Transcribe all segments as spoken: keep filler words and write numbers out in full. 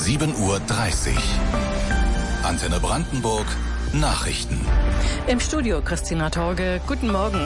sieben Uhr dreißig. Antenne Brandenburg Nachrichten. Im Studio Christina Torge. Guten Morgen.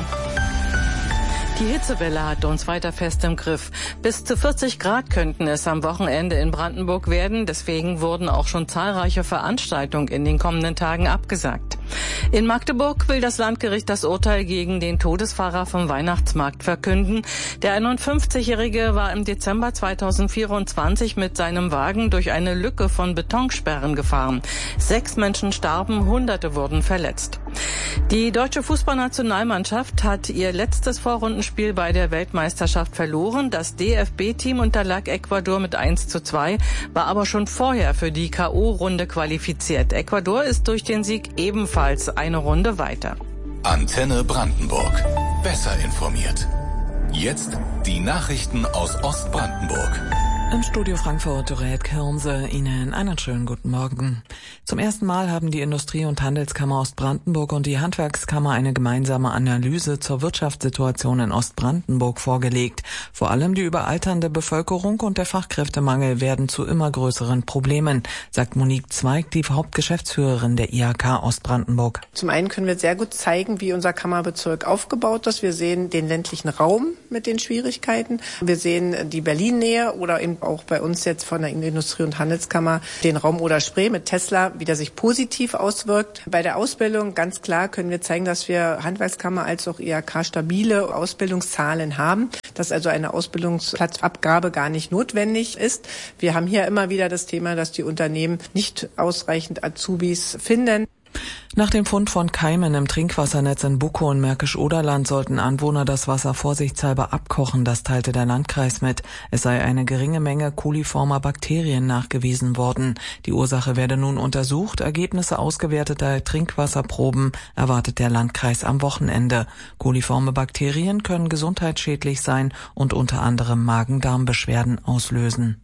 Die Hitzewelle hat uns weiter fest im Griff. Bis zu vierzig Grad könnten es am Wochenende in Brandenburg werden. Deswegen wurden auch schon zahlreiche Veranstaltungen in den kommenden Tagen abgesagt. In Magdeburg will das Landgericht das Urteil gegen den Todesfahrer vom Weihnachtsmarkt verkünden. Der einundfünfzigjährige war im Dezember zweitausendvierundzwanzig mit seinem Wagen durch eine Lücke von Betonsperren gefahren. Sechs Menschen starben, Hunderte wurden verletzt. Die deutsche Fußballnationalmannschaft hat ihr letztes Vorrundenspiel bei der Weltmeisterschaft verloren. Das D F B-Team unterlag Ecuador mit eins zu zwei, war aber schon vorher für die K O-Runde qualifiziert. Ecuador ist durch den Sieg ebenfalls eine Runde weiter. Antenne Brandenburg. Besser informiert. Jetzt die Nachrichten aus Ostbrandenburg. Im Studio Frankfurt, Dorette Kirnse, Ihnen einen schönen guten Morgen. Zum ersten Mal haben die Industrie- und Handelskammer Ostbrandenburg und die Handwerkskammer eine gemeinsame Analyse zur Wirtschaftssituation in Ostbrandenburg vorgelegt. Vor allem die überalternde Bevölkerung und der Fachkräftemangel werden zu immer größeren Problemen, sagt Monique Zweig, die Hauptgeschäftsführerin der I H K Ostbrandenburg. Zum einen können wir sehr gut zeigen, wie unser Kammerbezirk aufgebaut ist. Wir sehen den ländlichen Raum mit den Schwierigkeiten. Wir sehen die Berlin-Nähe oder eben auch bei uns jetzt von der Industrie- und Handelskammer den Raum Oder-Spree mit Tesla, wie der sich positiv auswirkt. Bei der Ausbildung ganz klar können wir zeigen, dass wir Handwerkskammer als auch I H K stabile Ausbildungszahlen haben, dass also eine Ausbildungsplatzabgabe gar nicht notwendig ist. Wir haben hier immer wieder das Thema, dass die Unternehmen nicht ausreichend Azubis finden. Nach dem Fund von Keimen im Trinkwassernetz in Bukow und Märkisch-Oderland sollten Anwohner das Wasser vorsichtshalber abkochen, das teilte der Landkreis mit. Es sei eine geringe Menge coliformer Bakterien nachgewiesen worden. Die Ursache werde nun untersucht. Ergebnisse ausgewerteter Trinkwasserproben erwartet der Landkreis am Wochenende. Coliforme Bakterien können gesundheitsschädlich sein und unter anderem Magen-Darm-Beschwerden auslösen.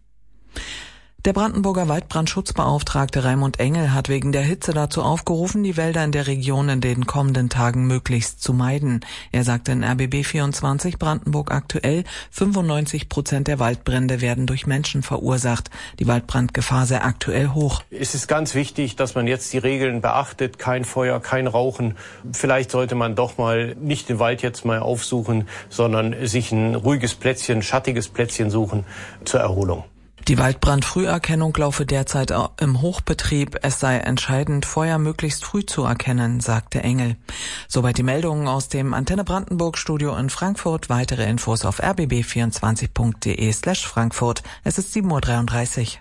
Der Brandenburger Waldbrandschutzbeauftragte Raimund Engel hat wegen der Hitze dazu aufgerufen, die Wälder in der Region in den kommenden Tagen möglichst zu meiden. Er sagte in R B B vierundzwanzig Brandenburg aktuell, fünfundneunzig Prozent der Waldbrände werden durch Menschen verursacht. Die Waldbrandgefahr sei aktuell hoch. Es ist ganz wichtig, dass man jetzt die Regeln beachtet. Kein Feuer, kein Rauchen. Vielleicht sollte man doch mal nicht den Wald jetzt mal aufsuchen, sondern sich ein ruhiges Plätzchen, ein schattiges Plätzchen suchen zur Erholung. Die Waldbrandfrüherkennung laufe derzeit im Hochbetrieb. Es sei entscheidend, Feuer möglichst früh zu erkennen, sagte Engel. Soweit die Meldungen aus dem Antenne Brandenburg Studio in Frankfurt. Weitere Infos auf r b b vierundzwanzig punkt d e slash Frankfurt. Es ist sieben Uhr dreiunddreißig.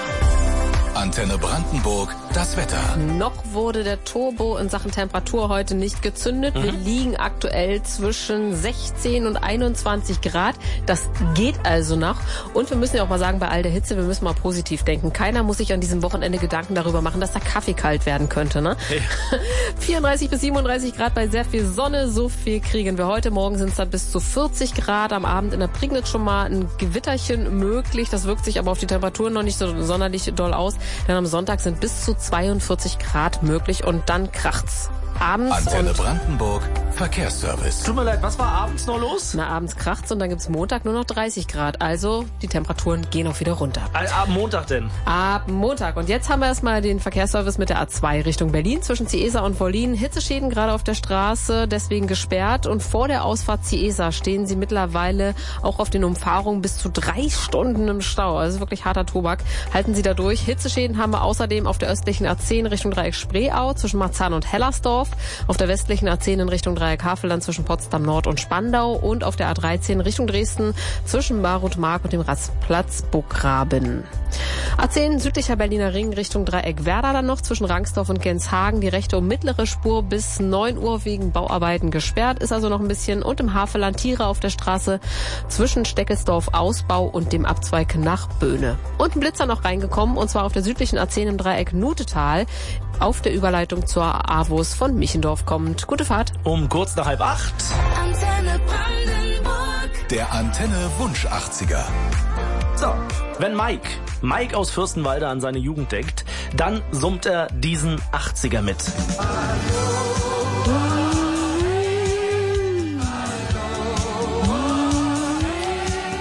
Antenne Brandenburg, das Wetter. Noch wurde der Turbo in Sachen Temperatur heute nicht gezündet. Mhm. Wir liegen aktuell zwischen sechzehn und einundzwanzig Grad. Das geht also noch. Und wir müssen ja auch mal sagen, bei all der Hitze, wir müssen mal positiv denken. Keiner muss sich an diesem Wochenende Gedanken darüber machen, dass der Kaffee kalt werden könnte. Ne? Hey. vierunddreißig bis siebenunddreißig Grad bei sehr viel Sonne. So viel kriegen wir heute. Morgen sind es dann bis zu vierzig Grad. Am Abend in der Prignitz schon mal ein Gewitterchen möglich. Das wirkt sich aber auf die Temperaturen noch nicht so sonderlich doll aus. Denn am Sonntag sind bis zu zweiundvierzig Grad möglich und dann kracht's. Abends Antenne und Brandenburg, Verkehrsservice. Tut mir leid, was war abends noch los? Na, abends kracht's und dann gibt's Montag nur noch dreißig Grad. Also die Temperaturen gehen auch wieder runter. Ab Montag denn? Ab Montag. Und jetzt haben wir erstmal den Verkehrsservice mit der A zwei Richtung Berlin zwischen Ciesa und Wollin. Hitzeschäden gerade auf der Straße, deswegen gesperrt. Und vor der Ausfahrt Ciesa stehen sie mittlerweile auch auf den Umfahrungen bis zu drei Stunden im Stau. Also wirklich harter Tobak. Halten Sie da durch. Hitzeschäden haben wir außerdem auf der östlichen A zehn Richtung Dreieck Spreeau zwischen Marzahn und Hellersdorf. Auf der westlichen A zehn in Richtung Dreieck Havelland zwischen Potsdam Nord und Spandau und auf der A dreizehn Richtung Dresden zwischen Barut-Mark und dem Rastplatz Burggraben. A zehn südlicher Berliner Ring Richtung Dreieck Werder dann noch zwischen Rangsdorf und Genshagen. Die rechte und mittlere Spur bis neun Uhr wegen Bauarbeiten gesperrt, ist also noch ein bisschen. Und im Havelland Tiere auf der Straße zwischen Steckelsdorf Ausbau und dem Abzweig nach Böhne. Und ein Blitzer noch reingekommen und zwar auf der südlichen A zehn im Dreieck Nutetal auf der Überleitung zur AWOS von Michendorf kommt. Gute Fahrt. Um kurz nach halb acht. Antenne Brandenburg. Der Antenne Wunsch achtziger. So, wenn Mike, Mike aus Fürstenwalde an seine Jugend denkt, dann summt er diesen achtziger mit.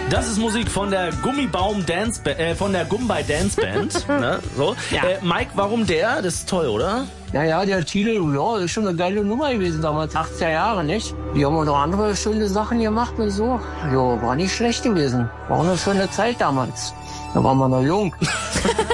Das ist Musik von der Gummibaum Dance ba- äh, von der Gumbay Dance Band. Ne? So. Ja. Äh, Mike, warum der? Das ist toll, oder? Ja, ja, der Titel, ja, ist schon eine geile Nummer gewesen damals, achtziger Jahre, nicht? Die haben auch noch andere schöne Sachen gemacht und so. Jo, war nicht schlecht gewesen. War auch eine schöne Zeit damals. Da waren wir noch jung.